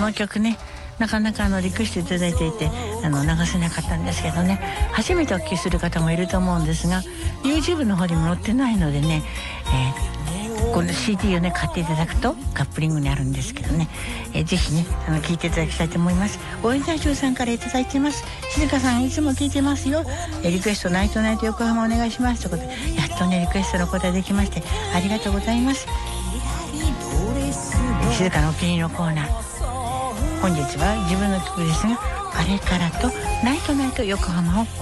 の曲ね、なかなかリクエストいただいていて流せなかったんですけどね、初めてお聴きする方もいると思うんですが YouTube の方にも載ってないのでね、この CD をね買っていただくとカップリングにあるんですけどね、ぜひね聴いていただきたいと思います。応援隊長さんからいただいてます。静香さんいつも聞いてますよ、リクエストナイトナイト横浜お願いしますということで、やっとねリクエストの答えできましてありがとうございます。静香のお気に入りのコーナー、本日は自分の曲ですがあれからとナイトナイト横浜を